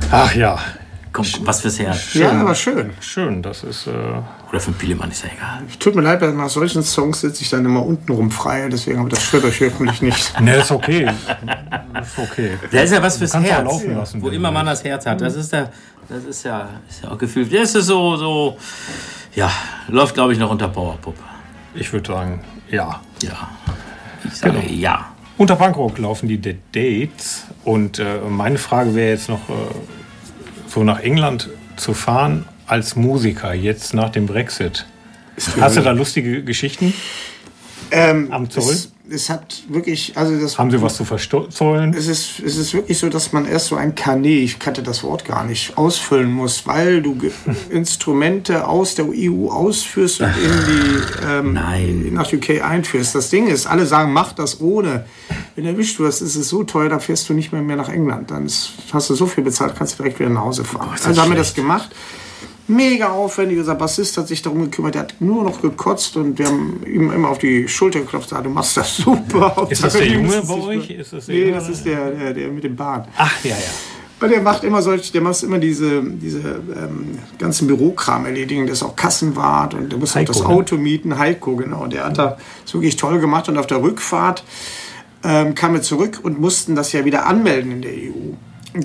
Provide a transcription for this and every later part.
Ach ja. Komm, was fürs Herz. Schön. Ja, aber schön. Schön, das ist... Oder für Pielemann ist ja egal. Tut mir leid, nach solchen Songs sitze ich dann immer unten rum frei, deswegen, aber das stört euch hoffentlich nicht. Ne, ist okay. Ist okay. Da ist ja was fürs Kannst du auch Herz. laufen lassen, Wo wenn immer du man das Herz hat. Das ist ja auch gefühlt. Das ist so, ja, läuft glaube ich noch unter Powerpup. Ich würde sagen, ja. Ja. Ich sage Genau. ja. Unter Punkrock laufen die Dead Dates und meine Frage wäre jetzt noch, so nach England zu fahren als Musiker, jetzt nach dem Brexit. Hast du da lustige Geschichten am Zoll? Es hat wirklich, also das... Haben Sie was zu verzollen? Es ist wirklich so, dass man erst so ein Carnet, ich kannte das Wort gar nicht, ausfüllen muss, weil du Instrumente aus der EU ausführst und nach UK einführst. Das Ding ist, alle sagen, mach das ohne. Wenn du erwischt wirst, ist es so teuer, da fährst du nicht mehr nach England. Dann hast du so viel bezahlt, kannst du direkt wieder nach Hause fahren. Also haben wir das gemacht. Mega aufwendig. Unser Bassist hat sich darum gekümmert. Der hat nur noch gekotzt und wir haben ihm immer auf die Schulter geklopft. Du machst das super. Ist das der Junge bei euch? Nee, das ist der mit dem Bart. Ach, ja. Und der macht immer diese ganzen Bürokram erledigen. Der ist auch Kassenwart und der muss auch das Auto mieten. Heiko, genau. Der hat das wirklich toll gemacht. Und auf der Rückfahrt kamen wir zurück und mussten das ja wieder anmelden in der EU. Und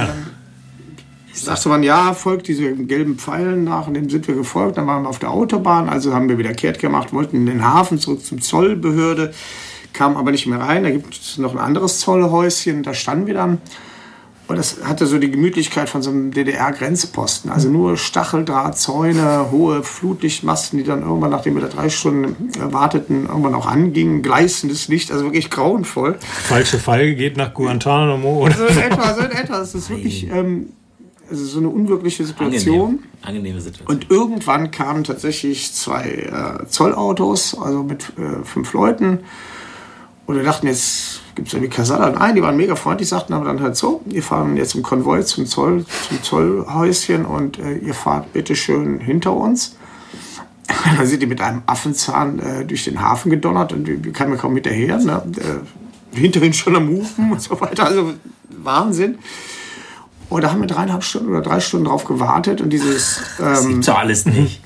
sagte man, ja, folgt diese gelben Pfeilen nach, und dem sind wir gefolgt. Dann waren wir auf der Autobahn, also haben wir wieder kehrt gemacht, wollten in den Hafen zurück zum Zollbehörde, kamen aber nicht mehr rein. Da gibt es noch ein anderes Zollhäuschen, da standen wir dann. Und das hatte so die Gemütlichkeit von so einem DDR-Grenzposten. Also nur Stacheldrahtzäune, hohe Flutlichtmasten, die dann irgendwann, nachdem wir da 3 Stunden warteten, irgendwann auch angingen. Gleißendes Licht, also wirklich grauenvoll. Falsche Pfeil geht nach Guantanamo. Oder? So in etwa. Das ist wirklich so eine unwirkliche Situation. Angenehme Situation. Und irgendwann kamen tatsächlich 2 Zollautos, also mit 5 Leuten. Und wir dachten, jetzt gibt es irgendwie Kasala. Nein, die waren mega freundlich, sagten aber dann halt so, wir fahren jetzt im Konvoi zum Zollhäuschen und ihr fahrt bitte schön hinter uns. Dann sind die mit einem Affenzahn durch den Hafen gedonnert und wir kamen kaum hinterher. Ne? Hinterhin schon am Hufen und so weiter, also Wahnsinn. Und da haben wir 3,5 Stunden oder 3 Stunden drauf gewartet und dieses... das gibt's doch alles nicht.